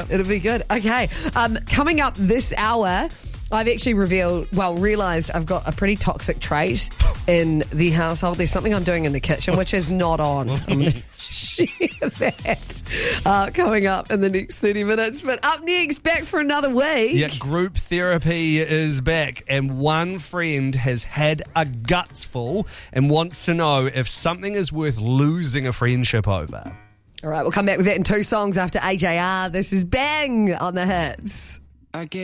It'll be good. Okay. Coming up this hour, I've actually realised I've got a pretty toxic trait in the household. There's something I'm doing in the kitchen which is not on. I'm going to share that coming up in the next 30 minutes. But up next, back for another week. Yeah, group therapy is back, and one friend has had a gutsful and wants to know if something is worth losing a friendship over. All right, we'll come back with that in 2 songs after AJR. This is Bang on the Hits.